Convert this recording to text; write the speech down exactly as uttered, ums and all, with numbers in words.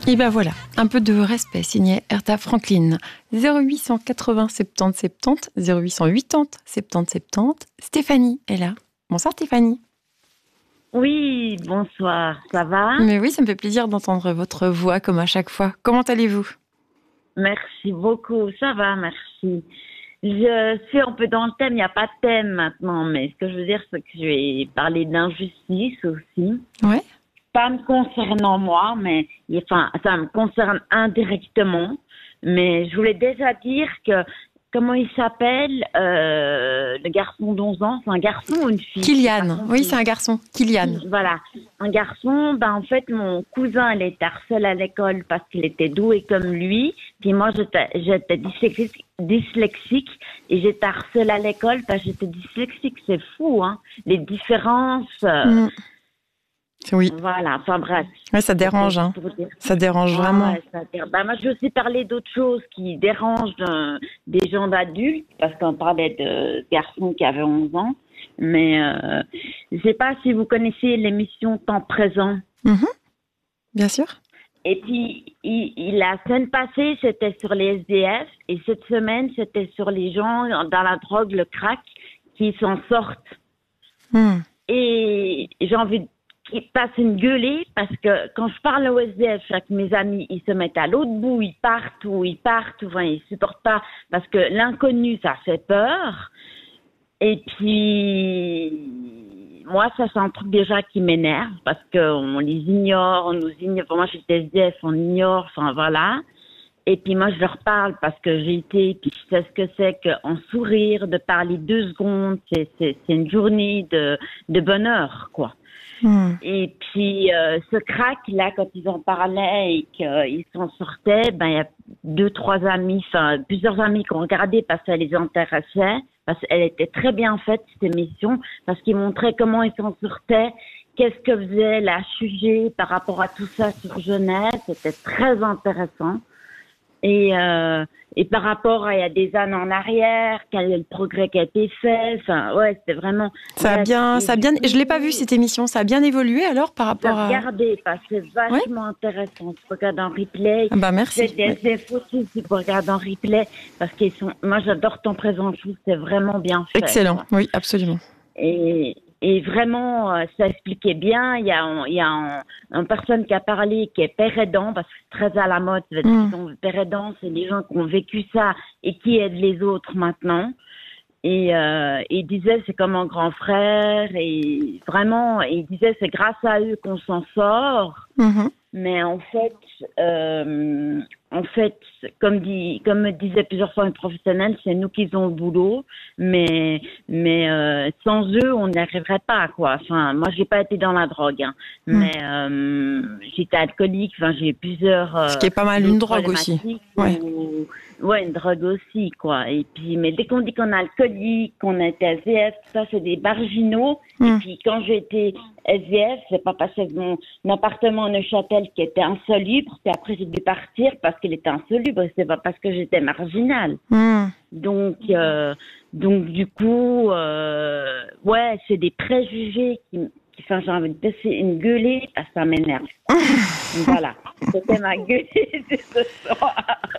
Et ben voilà, un peu de respect, signé Herta Franklin. zéro huit cent quatre-vingts soixante-dix soixante-dix, zéro huit cent quatre-vingts soixante-dix soixante-dix. Stéphanie est là. Bonsoir Stéphanie. Oui, bonsoir, ça va? Mais oui, ça me fait plaisir d'entendre votre voix comme à chaque fois. Comment allez-vous? Merci beaucoup, ça va, merci. Je suis un peu dans le thème, il n'y a pas de thème maintenant, mais ce que je veux dire, c'est que je vais parler d'injustice aussi. Ouais. Pas me concernant moi, mais enfin, ça me concerne indirectement. Mais je voulais déjà dire que, comment il s'appelle, euh, le garçon d'onze ans, c'est un garçon ou une fille? Kylian, oui, c'est un garçon, Kylian. Voilà, un garçon, ben en fait, mon cousin, il était harcelé à l'école parce qu'il était doué comme lui. Puis moi, j'étais, j'étais dyslexique, dyslexique et j'étais harcelée à l'école parce que j'étais dyslexique. C'est fou, hein, les différences. Euh, Mmh. Oui. Voilà, enfin bref. Ouais, ça dérange, hein. Ça dérange Ah, vraiment. ouais, ça dérange. Ben, moi, je veux aussi parler d'autres choses qui dérangent euh, des gens d'adultes, parce qu'on parlait de garçons qui avaient onze ans. Mais euh, je ne sais pas si vous connaissez l'émission Temps présent. Mmh. Bien sûr. Et puis, il, il- la semaine passée, c'était sur les S D F. Et cette semaine, c'était sur les gens dans la drogue, le crack, qui s'en sortent. Mmh. Et j'ai envie de qu'ils passent une gueulée parce que quand je parle au S D F avec mes amis, ils se mettent à l'autre bout, ils partent ou ils partent, ou enfin, ils supportent pas parce que l'inconnu, ça fait peur. Et puis, moi, ça, c'est un truc déjà qui m'énerve parce qu'on les ignore, on nous ignore. Pour moi, j'étais S D F, on ignore, enfin voilà. Et puis moi, je leur parle parce que j'ai été, puis je sais ce que c'est qu'en sourire, de parler deux secondes, c'est, c'est, c'est une journée de, de bonheur, quoi. Mmh. Et puis, euh, ce crack, là, quand ils en parlaient et qu'ils s'en sortaient, ben, il y a deux, trois amis, enfin, plusieurs amis qui ont regardé parce que ça les intéressait, parce qu'elle était très bien faite, cette émission, parce qu'ils montraient comment ils s'en sortaient, qu'est-ce que faisait la H U G par rapport à tout ça sur Genève. C'était très intéressant. Et, euh, et par rapport à il y a des années en arrière, quel est le progrès qui a été fait. Enfin, ouais, c'était vraiment. Ça a bref. bien, Et ça a du bien. coup, Je l'ai pas vu cette émission. Ça a bien évolué alors par rapport à. regardez, parce que c'est vachement intéressant. Tu regardes en replay. Ah bah merci. C'est des infos aussi, tu peux regarder en replay, parce qu'ils sont. Moi, j'adore ton présent. Je trouve que c'est vraiment bien fait. Excellent. quoi. Oui, absolument. Et, et vraiment, euh, ça expliquait bien. Il y a, un- il y a un, une personne qui a parlé qui est père aidant, parce que c'est très à la mode. C'est Mm. père aidant, c'est les gens qui ont vécu ça et qui aident les autres maintenant. Et euh, il disait c'est comme un grand frère. Et vraiment, il disait c'est grâce à eux qu'on s'en sort. Mhm. Mais en fait, euh, en fait, comme dit, comme me disait plusieurs fois un professionnel, c'est nous qui faisons le boulot, mais mais euh, sans eux, on n'y arriverait pas, quoi. Enfin, moi, j'ai pas été dans la drogue, hein, Mm. mais euh, j'étais alcoolique. Enfin, j'ai eu plusieurs. Euh, Ce qui est pas mal une drogue aussi. problématiques Ouais. où- ouais, une drogue aussi, quoi. Et puis, mais dès qu'on dit qu'on est alcoolique, qu'on est S D F, tout ça, c'est des marginaux. Mm. Et puis, quand j'ai été S D F, c'est pas parce que mon appartement à Neuchâtel qui était insalubre, puis après j'ai dû partir parce qu'il était insalubre, c'est pas parce que j'étais marginale. Mm. Donc, euh, donc du coup, euh, ouais, c'est des préjugés qui, qui enfin, j'ai envie de baisser une gueulée, parce que ça m'énerve. Voilà, c'était ma gueulée de ce soir.